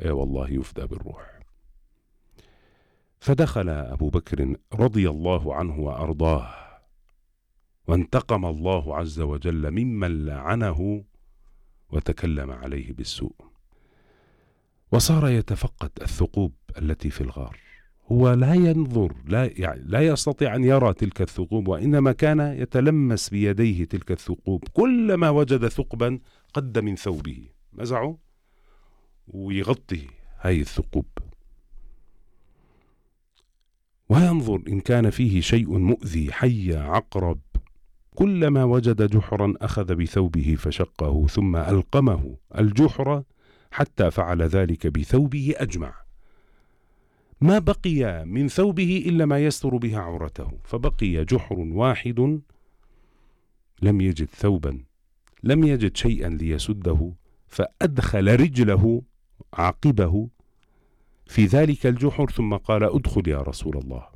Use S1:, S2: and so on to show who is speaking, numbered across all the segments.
S1: إيه والله يفدى بالروح. فدخل أبو بكر رضي الله عنه وأرضاه، وانتقم الله عز وجل ممن لعنه وتكلم عليه بالسوء، وصار يتفقد الثقوب التي في الغار. هو لا ينظر، لا يستطيع أن يرى تلك الثقوب، وإنما كان يتلمس بيديه تلك الثقوب. كلما وجد ثقبا قد من ثوبه مزعه ويغطي هاي الثقوب، وينظر إن كان فيه شيء مؤذي، حية، عقرب. كلما وجد جحرا أخذ بثوبه فشقه ثم ألقمه الجحر، حتى فعل ذلك بثوبه أجمع. ما بقي من ثوبه إلا ما يستر به عورته، فبقي جحر واحد، لم يجد ثوبا، لم يجد شيئا ليسده، فأدخل رجله عقبه في ذلك الجحر ثم قال: ادخل يا رسول الله.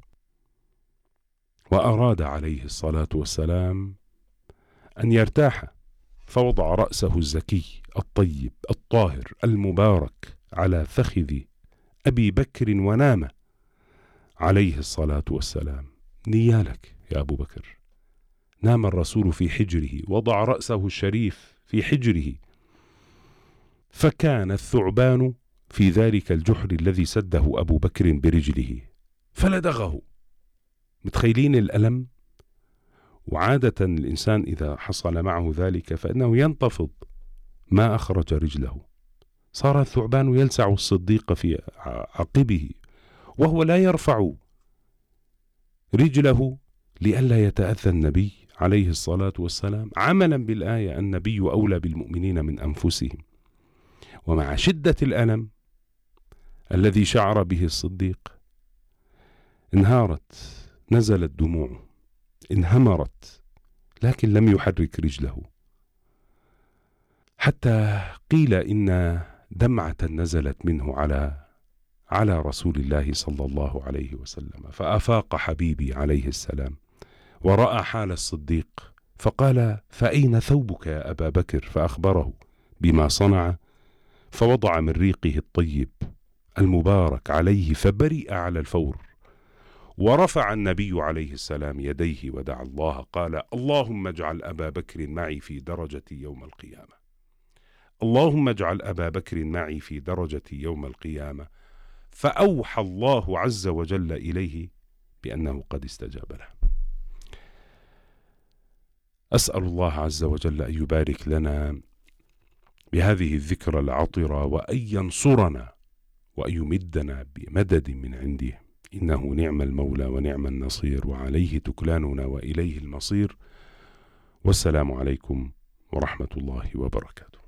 S1: وأراد عليه الصلاة والسلام أن يرتاح، فوضع رأسه الزكي الطيب الطاهر المبارك على فخذ أبي بكر ونام عليه الصلاة والسلام. نيالك يا أبو بكر. نام الرسول في حجره، وضع رأسه الشريف في حجره، فكان الثعبان في ذلك الجحر الذي سده أبو بكر برجله فلدغه. متخيلين الألم؟ وعادة الإنسان إذا حصل معه ذلك فإنه ينتفض، ما أخرج رجله. صار الثعبان يلسع الصديق في عقبه، وهو لا يرفع رجله لئلا يتأذى النبي عليه الصلاة والسلام، عملا بالآية: النبي أولى بالمؤمنين من أنفسهم. ومع شدة الألم الذي شعر به الصديق انهارت، نزلت دموعه، انهمرت، لكن لم يحرك رجله، حتى قيل إن دمعة نزلت منه على رسول الله صلى الله عليه وسلم. فأفاق حبيبي عليه السلام ورأى حال الصديق، فقال: فأين ثوبك يا أبا بكر؟ فأخبره بما صنع، فوضع من ريقه الطيب المبارك عليه فبرئ على الفور. ورفع النبي عليه السلام يديه ودعا الله، قال: اللهم اجعل أبا بكر معي في درجتي يوم القيامة، اللهم اجعل أبا بكر معي في درجتي يوم القيامة. فأوحى الله عز وجل إليه بأنه قد استجاب له. أسأل الله عز وجل أن يبارك لنا بهذه الذكرى العطرة، وأن ينصرنا وأن يمدنا بمدد من عنده، إنه نعم المولى ونعم النصير، وعليه تكلاننا وإليه المصير. والسلام عليكم ورحمة الله وبركاته.